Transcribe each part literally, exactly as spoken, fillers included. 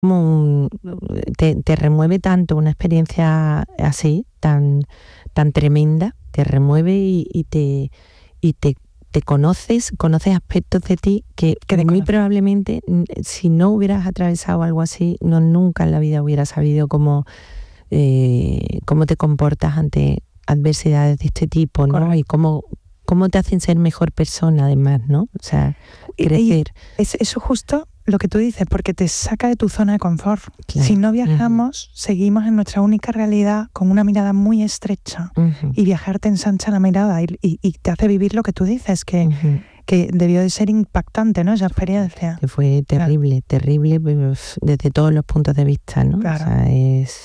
como un, te, te remueve tanto una experiencia así, tan, tan tremenda, te remueve y, y te y te, te conoces, conoces aspectos de ti que, que muy conoces? Probablemente, si no hubieras atravesado algo así, no nunca en la vida hubieras sabido cómo, eh, cómo te comportas ante adversidades de este tipo, ¿no? Correcto. Y cómo, cómo te hacen ser mejor persona, además, ¿no? O sea, crecer. Y es eso justo lo que tú dices, porque te saca de tu zona de confort. Claro. Si no viajamos, uh-huh. seguimos en nuestra única realidad con una mirada muy estrecha, uh-huh. y viajar te ensancha la mirada y, y, y te hace vivir lo que tú dices, que, uh-huh. que debió de ser impactante, ¿no? Esa experiencia. Que fue terrible, claro. terrible pues, desde todos los puntos de vista, ¿no? Claro. O sea, es...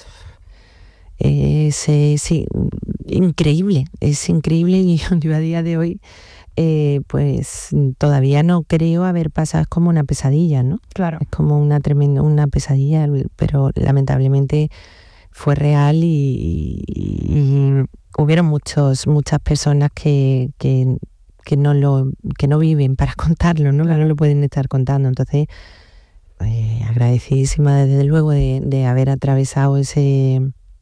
Es, es sí, increíble, es increíble y yo a día de hoy eh, pues todavía no creo haber pasado, es como una pesadilla, ¿no? Claro. Es como una tremenda, una pesadilla, pero lamentablemente fue real y, y, y hubieron muchos, muchas personas que, que, que, no lo, que no viven para contarlo, ¿no? Claro. Que no lo pueden estar contando, entonces eh, agradecidísima desde luego de, de haber atravesado ese...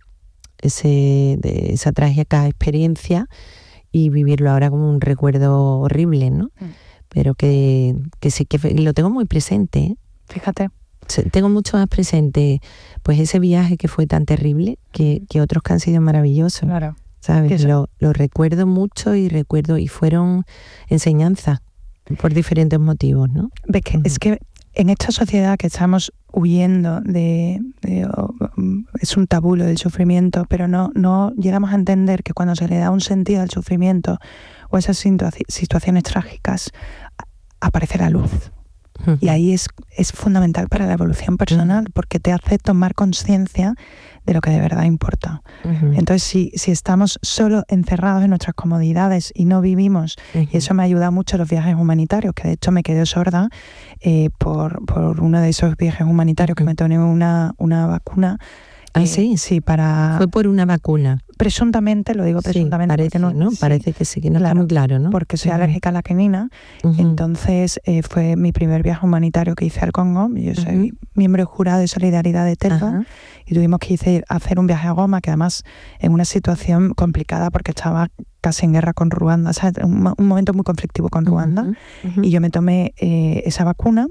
Ese, de esa trágica experiencia y vivirlo ahora como un recuerdo horrible, ¿no? Mm. Pero que, que sí que lo tengo muy presente, ¿eh? Fíjate. Tengo mucho más presente pues ese viaje que fue tan terrible que, que otros que han sido maravillosos. Claro. ¿Sabes? Lo, lo recuerdo mucho y recuerdo y fueron enseñanzas por diferentes motivos, ¿no? Ves que uh-huh. es que en esta sociedad que estamos huyendo de, de oh, es un tabú lo del sufrimiento, pero no, no llegamos a entender que cuando se le da un sentido al sufrimiento o esas situa- situaciones trágicas, aparece la luz. Uh-huh. Y ahí es, es fundamental para la evolución personal, porque te hace tomar conciencia de lo que de verdad importa. Uh-huh. Entonces, si, si estamos solo encerrados en nuestras comodidades y no vivimos, uh-huh. y eso me ha ayudado mucho los viajes humanitarios, que de hecho me quedé sorda eh, por, por uno de esos viajes humanitarios, uh-huh. que me tomé una, una vacuna. ¿Ah, eh, sí? Sí, para... Fue por una vacuna. Presuntamente, lo digo presuntamente. Sí, parece, no, ¿no? Sí, parece que sí, que no claro, está muy claro, ¿no? Porque soy uh-huh. alérgica a la quinina. Uh-huh. Entonces, eh, fue mi primer viaje humanitario que hice al Congo. Yo soy uh-huh. miembro jurado de Solidaridad de Telva. Uh-huh. Y tuvimos que hice, hacer un viaje a Goma, que además en una situación complicada porque estaba casi en guerra con Ruanda. O sea, un, un momento muy conflictivo con Ruanda. Uh-huh. Uh-huh. Y yo me tomé eh, esa vacuna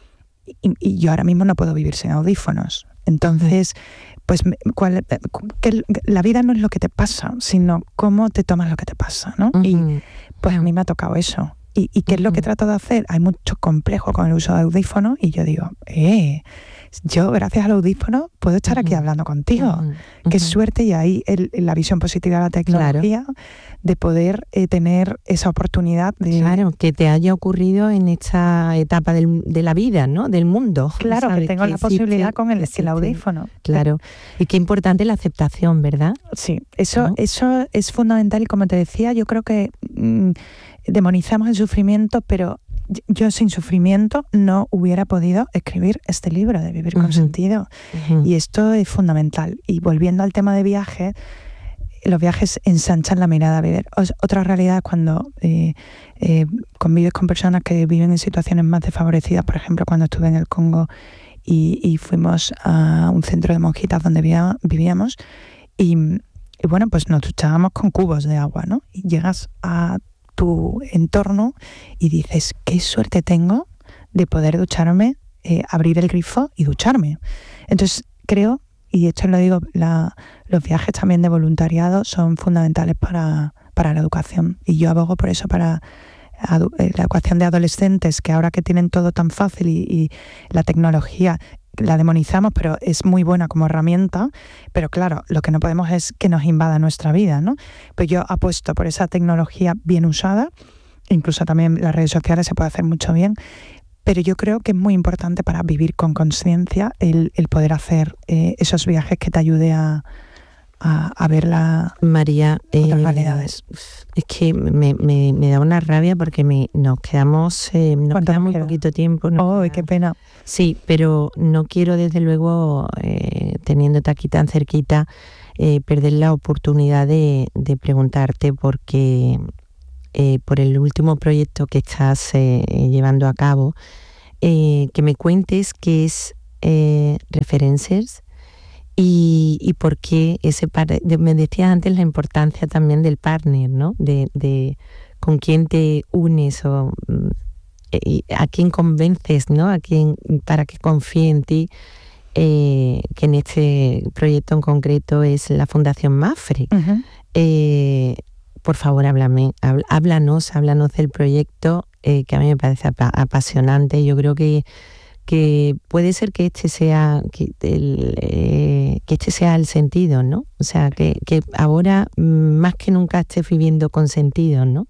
y, y yo ahora mismo no puedo vivir sin audífonos. Entonces... Uh-huh. Pues cuál, que la vida no es lo que te pasa, sino cómo te tomas lo que te pasa, ¿no? Uh-huh. Y pues a mí me ha tocado eso. ¿Y, y qué uh-huh. es lo que trato de hacer? Hay mucho complejo con el uso de audífonos y yo digo, eh, yo gracias al audífono puedo estar uh-huh. aquí hablando contigo. Uh-huh. Qué suerte, y ahí el, la visión positiva de la tecnología, claro. de poder eh, tener esa oportunidad de... Claro, que te haya ocurrido en esta etapa del, de la vida, ¿no? Del mundo. Claro, ¿sabes? Que tengo que la existe, posibilidad con el, el audífono. Claro, y qué importante la aceptación, ¿verdad? Sí, eso, ¿no? Eso es fundamental y como te decía, yo creo que mmm, demonizamos el sufrimiento, pero yo sin sufrimiento no hubiera podido escribir este libro de Vivir uh-huh. con Sentido. Uh-huh. Y esto es fundamental. Y volviendo al tema de viajes, los viajes ensanchan la mirada a ver. Otra realidad es cuando eh, eh, convives con personas que viven en situaciones más desfavorecidas. Por ejemplo, cuando estuve en el Congo y, y fuimos a un centro de monjitas donde vivía, vivíamos y, y bueno, pues nos duchábamos con cubos de agua, ¿no? Y llegas a tu entorno y dices, qué suerte tengo de poder ducharme, eh, abrir el grifo y ducharme. Entonces creo, y de hecho lo digo, la, los viajes también de voluntariado son fundamentales para, para la educación, y yo abogo por eso para adu- la educación de adolescentes, que ahora que tienen todo tan fácil y, y la tecnología la demonizamos, pero es muy buena como herramienta, pero claro, lo que no podemos es que nos invada nuestra vida, ¿no? Pues yo apuesto por esa tecnología bien usada, incluso también las redes sociales se puede hacer mucho bien, pero yo creo que es muy importante para vivir con conciencia el, el poder hacer eh, esos viajes que te ayude a, a, a ver la, María, otras eh, realidades. Es que me, me, me da una rabia porque me, nos quedamos, eh, nos queda muy queda? poquito tiempo. ¡Oh, qué pena! Sí, pero no quiero desde luego, eh, teniéndote aquí tan cerquita, eh, perder la oportunidad de, de preguntarte porque eh, por el último proyecto que estás eh, llevando a cabo, eh, que me cuentes qué es eh, referencers y, y por qué ese par de, me decías antes la importancia también del partner, ¿no? De, de con quién te unes o eh, a quién convences, ¿no? A quién para que confíe en ti. Eh, que en este proyecto en concreto es la Fundación MAPFRE. Uh-huh. Eh, por favor, háblame, háblanos, háblanos del proyecto eh, que a mí me parece ap- apasionante. Yo creo que, que puede ser que este sea que, el, eh, que este sea el sentido, ¿no? O sea, que, que ahora más que nunca estés viviendo con sentido, ¿no?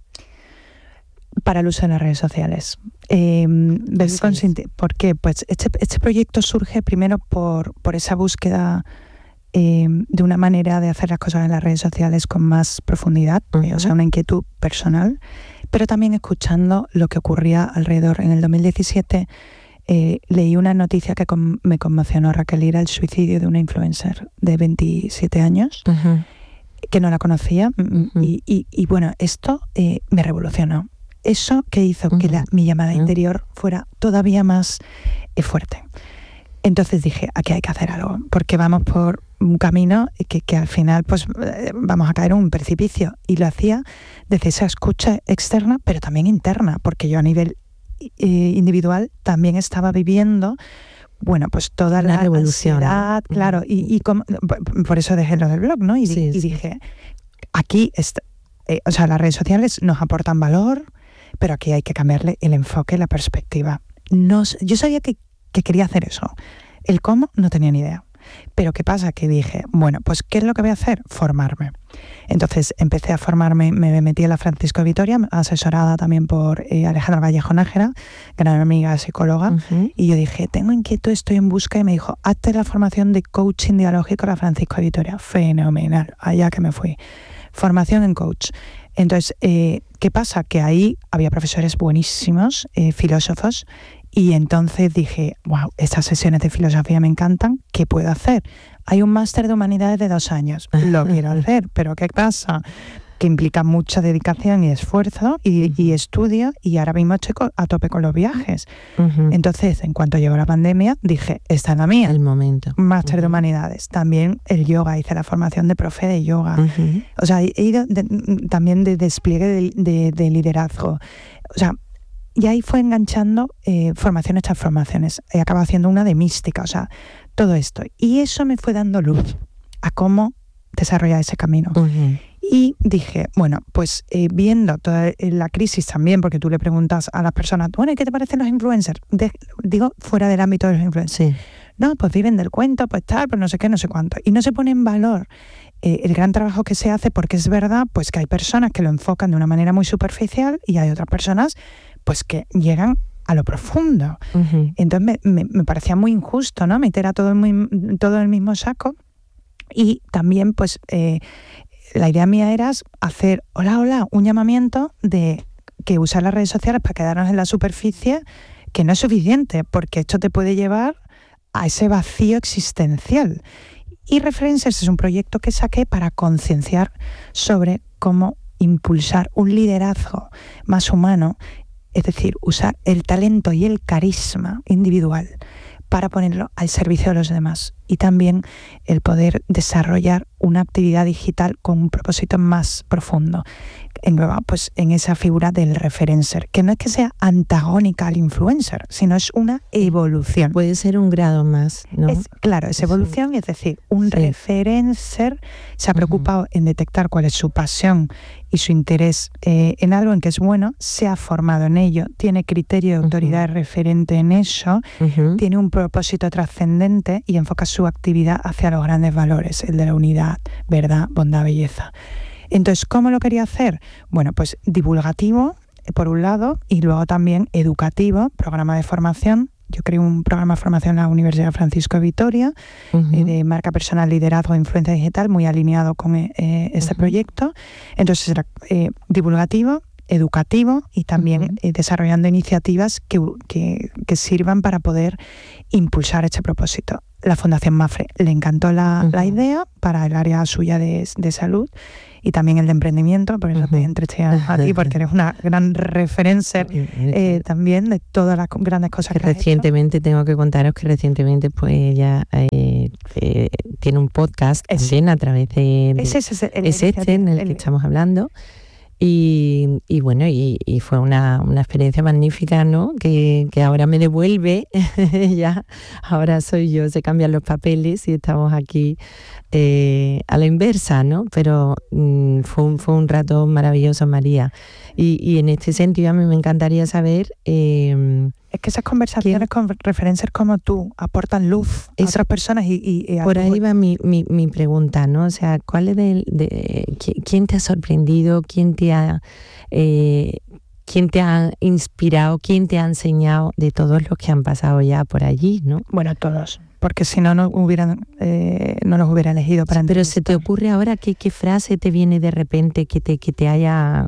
Para el uso de las redes sociales. Eh, consciente, ¿por qué? Pues este, este proyecto surge primero por, por esa búsqueda eh, de una manera de hacer las cosas en las redes sociales con más profundidad, uh-huh. eh, o sea, una inquietud personal, pero también escuchando lo que ocurría alrededor. En el dos mil diecisiete eh, leí una noticia que com- me conmocionó, Raquel, era el suicidio de una influencer de veintisiete años, uh-huh. que no la conocía, uh-huh. y, y, y bueno, esto eh, me revolucionó. Eso que hizo uh-huh. que la, mi llamada uh-huh. interior fuera todavía más eh, fuerte. Entonces dije, aquí hay que hacer algo, porque vamos por un camino que, que al final pues eh, vamos a caer en un precipicio. Y lo hacía desde esa escucha externa, pero también interna, porque yo a nivel eh, individual también estaba viviendo, bueno, pues toda Una la revolución, ansiedad, ¿no? claro, y, y como, por eso dejé lo del blog, ¿no? Y, sí, y sí. dije, aquí, está, eh, o sea, las redes sociales nos aportan valor, pero aquí hay que cambiarle el enfoque, la perspectiva. No, yo sabía que, que quería hacer eso. El cómo no tenía ni idea. Pero ¿qué pasa? Que dije, bueno, pues ¿qué es lo que voy a hacer? Formarme. Entonces empecé a formarme, me metí en la Francisco de Vitoria, asesorada también por eh, Alejandra Vallejo Nájera, gran amiga psicóloga, uh-huh. y yo dije, tengo inquietud, estoy en busca, y me dijo, hazte la formación de coaching dialógico en la Francisco de Vitoria. Fenomenal, allá que me fui. Formación en coach. Entonces, eh, ¿qué pasa? Que ahí había profesores buenísimos, eh, filósofos, y entonces dije, wow, estas sesiones de filosofía me encantan, ¿qué puedo hacer? Hay un máster de humanidades de dos años, lo quiero hacer, pero ¿qué pasa? Que implica mucha dedicación y esfuerzo y, uh-huh. y estudio, y ahora mismo estoy a tope con los viajes. Uh-huh. Entonces, en cuanto llegó la pandemia, dije, esta es la mía. El momento. Máster uh-huh. de humanidades. También el yoga, hice la formación de profe de yoga. Uh-huh. O sea, he ido de, también de despliegue de, de, de liderazgo. O sea, y ahí fue enganchando eh, formaciones tras formaciones. He acabado haciendo una de mística, o sea, todo esto. Y eso me fue dando luz a cómo desarrollar ese camino. Uh-huh. Y dije, bueno, pues eh, viendo toda la crisis también, porque tú le preguntas a las personas, bueno, ¿y qué te parecen los influencers? De, digo, fuera del ámbito de los influencers. Sí. No, pues viven del cuento, pues tal, pues no sé qué, no sé cuánto. Y no se pone en valor eh, el gran trabajo que se hace, porque es verdad pues que hay personas que lo enfocan de una manera muy superficial y hay otras personas pues que llegan a lo profundo. Uh-huh. Entonces me, me, me parecía muy injusto, ¿no? Meter a todo el, muy, todo en el mismo saco. Y también pues eh, la idea mía era hacer, hola, hola, un llamamiento de que usar las redes sociales para quedarnos en la superficie, que no es suficiente, porque esto te puede llevar a ese vacío existencial. Y Referencers es un proyecto que saqué para concienciar sobre cómo impulsar un liderazgo más humano, es decir, usar el talento y el carisma individual para ponerlo al servicio de los demás, y también el poder desarrollar una actividad digital con un propósito más profundo, engloba pues en esa figura del referencer, que no es que sea antagónica al influencer, sino es una evolución. Puede ser un grado más, ¿no? Es, claro, es evolución, es decir, un sí. referencer se ha preocupado uh-huh. en detectar cuál es su pasión y su interés eh, en algo en que es bueno, se ha formado en ello, tiene criterio de autoridad uh-huh. referente en eso, uh-huh. tiene un propósito trascendente y enfoca su actividad hacia los grandes valores, el de la unidad, verdad, bondad, belleza. Entonces, ¿cómo lo quería hacer? Bueno, pues divulgativo, por un lado, y luego también educativo, programa de formación. Yo creé un programa de formación en la Universidad Francisco de Vitoria, uh-huh. eh, de marca personal, liderazgo e influencia digital, muy alineado con eh, este uh-huh. proyecto. Entonces era eh, divulgativo, educativo y también uh-huh. eh, desarrollando iniciativas que, que, que sirvan para poder impulsar este propósito. La Fundación Mapfre le encantó la, uh-huh. la idea para el área suya de, de salud y también el de emprendimiento, por eso uh-huh. te entrevisté a ti, porque eres una gran referencia eh, también de todas las grandes cosas que, que recientemente has hecho. Tengo que contaros que recientemente pues ella eh, eh, tiene un podcast es, también a través de... de es, ese, es, el, es este en el, el que estamos hablando. Y, y bueno, y, y fue una, una experiencia magnífica, ¿no? Que, que ahora me devuelve, ya, ahora soy yo, se cambian los papeles y estamos aquí eh, a la inversa, ¿no? Pero mm, fue, un, fue un rato maravilloso, María. Y, y en este sentido a mí me encantaría saber... Eh, es que esas conversaciones con referencias como tú aportan luz a otras personas y... y, y por ahí va mi, mi, mi pregunta, ¿no? O sea, ¿cuál es de, de quién te ha sorprendido? ¿Quién te ha, eh, quién te ha inspirado? ¿Quién te ha enseñado de todos los que han pasado ya por allí, ¿no? Bueno, todos, porque si no, no hubieran, eh, no los hubiera elegido para entrevistar. Pero ¿se te ocurre ahora qué, qué frase te viene de repente que te, que te haya...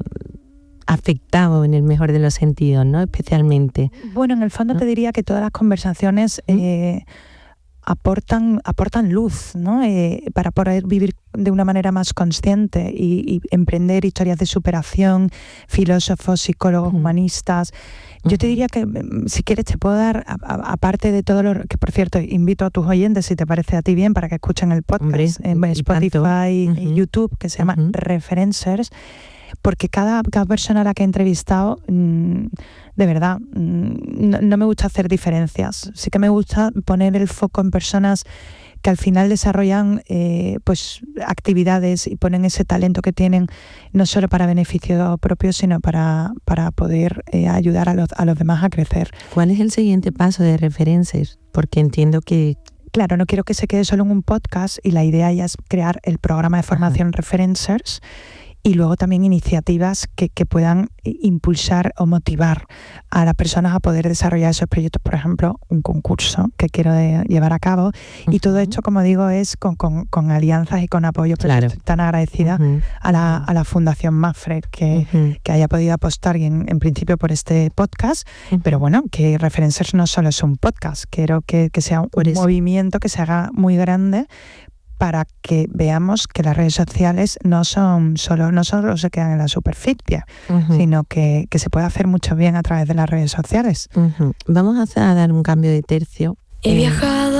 afectado en el mejor de los sentidos, ¿no? Especialmente. Bueno, en el fondo, ¿no? Te diría que todas las conversaciones ¿Mm? eh, aportan, aportan luz, ¿no? Eh, para poder vivir de una manera más consciente y, y emprender historias de superación, filósofos, psicólogos, uh-huh. humanistas. Yo uh-huh. te diría que, si quieres, te puedo dar, aparte de todo lo que, por cierto, invito a tus oyentes, si te parece a ti bien, para que escuchen el podcast Hombre, en Spotify uh-huh. y YouTube, que se llama uh-huh. Referencers, porque cada, cada persona a la que he entrevistado, mmm, de verdad, mmm, no, no me gusta hacer diferencias. Sí que me gusta poner el foco en personas que al final desarrollan eh, pues actividades y ponen ese talento que tienen no solo para beneficio propio, sino para, para poder eh, ayudar a los, a los demás a crecer. ¿Cuál es el siguiente paso de Referencers? Porque entiendo que... Claro, no quiero que se quede solo en un podcast y la idea ya es crear el programa de formación Ajá. Referencers, y luego también iniciativas que, que puedan impulsar o motivar a las personas a poder desarrollar esos proyectos, por ejemplo, un concurso que quiero de, llevar a cabo. Uh-huh. Y todo esto, como digo, es con, con, con alianzas y con apoyo. Claro. Estoy tan agradecida uh-huh. a, la, a la Fundación Mapfre que, uh-huh. que haya podido apostar y en, en principio por este podcast. Uh-huh. Pero bueno, que Referencers no solo es un podcast, quiero que, que sea un movimiento que se haga muy grande, para que veamos que las redes sociales no son solo, no solo se quedan en la superficie, uh-huh. sino que, que se puede hacer mucho bien a través de las redes sociales. Uh-huh. Vamos a, hacer, a dar un cambio de tercio. He viajado